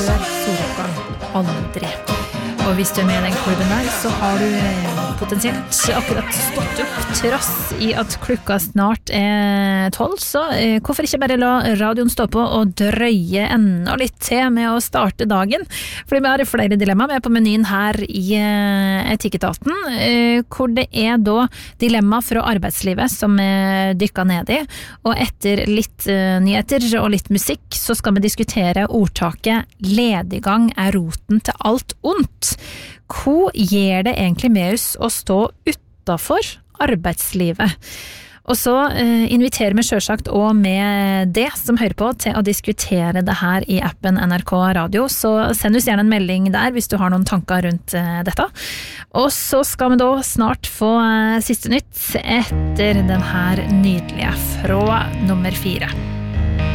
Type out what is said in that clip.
før soloppgang, aldri. Og hvis du med i den klubben der, så har du potensielt akkurat stått opp trass i at klokka snart 12, så hvorfor ikke bare la radioen stå på og drøye enda litt til med å starte dagen? Fordi vi har flere dilemmaer med på menyen her i Etikketaten, hvor det da dilemma fra arbeidslivet som dykket ned i, og etter litt nyheter og litt musikk, så skal vi diskutere ordtaket «Lediggang roten til alt ondt». Hva gjør det egentlig med oss å stå utenfor arbeidslivet? Og så inviterer vi selvsagt også med det som hører på til å diskutere det her i appen NRK Radio, så send oss gjerne en melding der hvis du har noen tanker rundt dette. Og så skal vi da snart få siste nytt etter den her nydelige fra nummer 4.